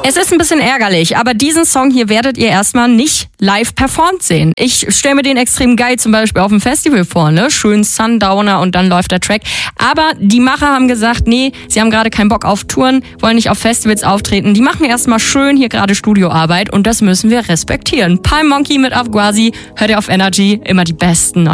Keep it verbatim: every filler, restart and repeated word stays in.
Es ist ein bisschen ärgerlich, aber diesen Song hier werdet ihr erstmal nicht live performt sehen. Ich stelle mir den extrem geil zum Beispiel auf dem Festival vor, ne? Schön Sundowner und dann läuft der Track. Aber die Macher haben gesagt, nee, sie haben gerade keinen Bock auf Touren, wollen nicht auf Festivals auftreten. Die machen erstmal schön hier gerade Studioarbeit und das müssen wir respektieren. Palm Monkey mit Afgwazi, hört ihr auf Energy, immer die besten neuen